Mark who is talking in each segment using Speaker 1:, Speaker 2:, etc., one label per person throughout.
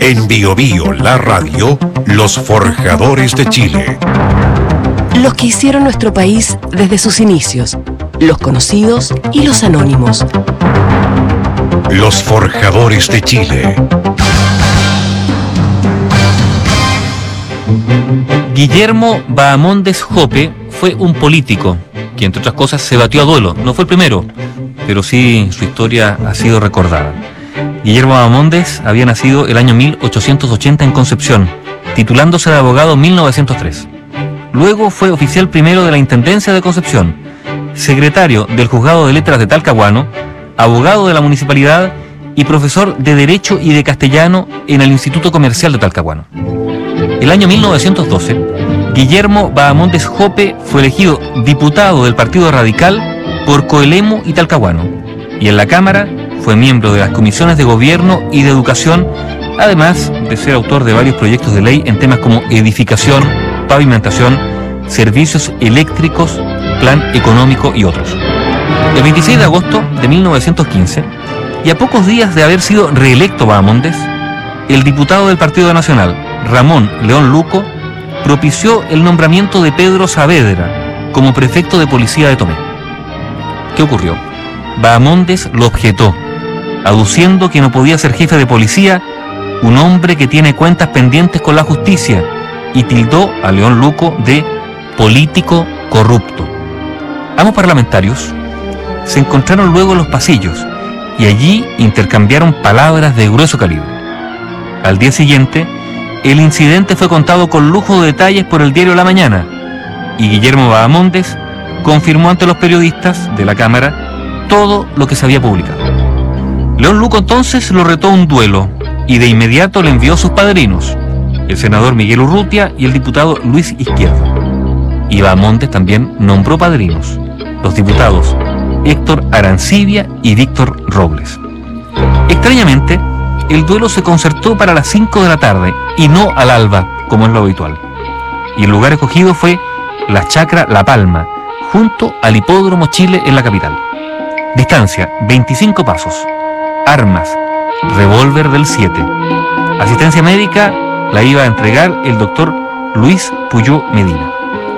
Speaker 1: En Bio Bio, la radio, los forjadores de Chile.
Speaker 2: Los que hicieron nuestro país desde sus inicios, los conocidos y los anónimos.
Speaker 1: Los forjadores de Chile.
Speaker 3: Guillermo Bahamondes Jope fue un político que, entre otras cosas, se batió a duelo. No fue el primero, pero sí su historia ha sido recordada. Guillermo Bahamondes había nacido el año 1880 en Concepción, titulándose de abogado en 1903. Luego fue oficial primero de la Intendencia de Concepción, secretario del Juzgado de Letras de Talcahuano, abogado de la municipalidad y profesor de Derecho y de Castellano en el Instituto Comercial de Talcahuano. El año 1912, Guillermo Bahamondes Jope fue elegido diputado del Partido Radical por Coelemu y Talcahuano, y en la Cámara fue miembro de las comisiones de Gobierno y de Educación, además de ser autor de varios proyectos de ley en temas como edificación, pavimentación, servicios eléctricos, plan económico y otros. El 26 de agosto de 1915, y a pocos días de haber sido reelecto Bahamondes, el diputado del Partido Nacional, Ramón León Luco, propició el nombramiento de Pedro Saavedra como prefecto de policía de Tomé. ¿Qué ocurrió? Bahamondes lo objetó, aduciendo que no podía ser jefe de policía un hombre que tiene cuentas pendientes con la justicia, y tildó a León Luco de político corrupto. Ambos parlamentarios se encontraron luego en los pasillos y allí intercambiaron palabras de grueso calibre. Al día siguiente, el incidente fue contado con lujo de detalles por el diario La Mañana, y Guillermo Bahamondes confirmó ante los periodistas de la Cámara todo lo que se había publicado. León Luco entonces lo retó a un duelo y de inmediato le envió sus padrinos, el senador Miguel Urrutia y el diputado Luis Izquierdo. Y Bahamondes también nombró padrinos, los diputados Héctor Arancibia y Víctor Robles. Extrañamente, el duelo se concertó para las 5 de la tarde y no al alba, como es lo habitual. Y el lugar escogido fue la Chacra La Palma, junto al Hipódromo Chile en la capital. Distancia, 25 pasos. Armas, revólver del 7. Asistencia médica la iba a entregar el doctor Luis Puyó Medina.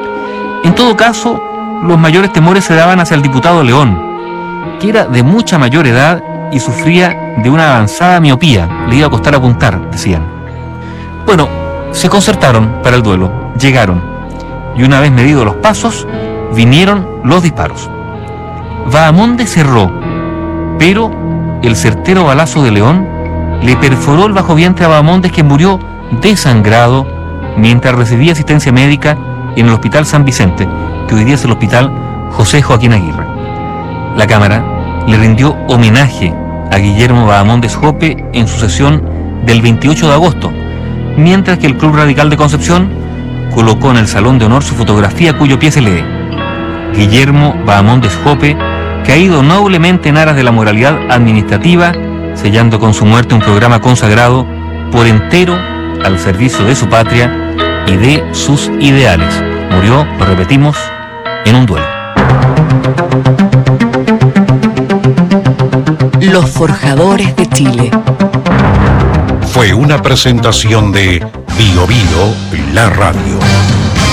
Speaker 3: En todo caso, los mayores temores se daban hacia el diputado León, que era de mucha mayor edad y sufría de una avanzada miopía. Le iba a costar apuntar, decían. Bueno, se concertaron para el duelo, llegaron, y una vez medidos los pasos, vinieron los disparos. Bahamondes cerró, pero el certero balazo de León le perforó el bajo vientre a Bahamondes, que murió desangrado mientras recibía asistencia médica en el Hospital San Vicente, que hoy día es el Hospital José Joaquín Aguirre. La Cámara le rindió homenaje a Guillermo Bahamondes Jope en su sesión del 28 de agosto, mientras que el Club Radical de Concepción colocó en el Salón de Honor su fotografía cuyo pie se lee: Guillermo Bahamondes Jope, caído noblemente en aras de la moralidad administrativa, sellando con su muerte un programa consagrado por entero al servicio de su patria y de sus ideales. Murió, lo repetimos, en un duelo.
Speaker 2: Los forjadores de Chile.
Speaker 1: Fue una presentación de Bio Bio, la radio.